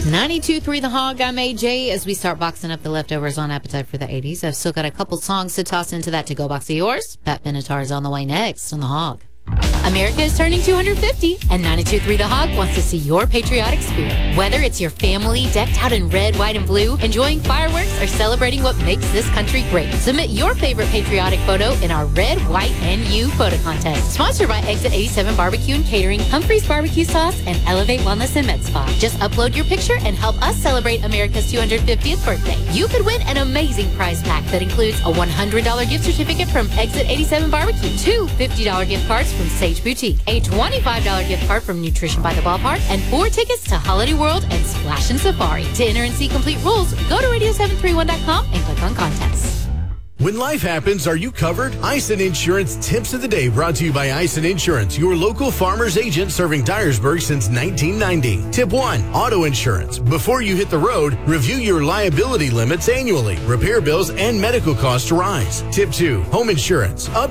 92.3 The Hog. I'm AJ. As we start boxing up the leftovers on Appetite for the 80s, I've still got a couple songs to toss into that to-go box of yours. Pat Benatar is on the way next on The Hog. America is turning 250, and 92.3 The Hog wants to see your patriotic spirit. Whether it's your family decked out in red, white, and blue, enjoying fireworks, or celebrating what makes this country great, submit your favorite patriotic photo in our Red, White, and You photo contest. Sponsored by Exit 87 Barbecue and Catering, Humphreys Barbecue Sauce, and Elevate Wellness and Med Spa. Just upload your picture and help us celebrate America's 250th birthday. You could win an amazing prize pack that includes a $100 gift certificate from Exit 87 Barbecue, 2 $50 gift cards from Sage Boutique, a $25 gift card from Nutrition by the Ballpark, and 4 tickets to Holiday World and Splash and Safari. To enter and see complete rules, go to radio731.com and click on contests. When life happens, are you covered? Eisen Insurance Tips of the Day brought to you by Eisen Insurance, your local farmer's agent serving Dyersburg since 1990. Tip 1, auto insurance. Before you hit the road, review your liability limits annually. Repair bills and medical costs rise. Tip 2, home insurance.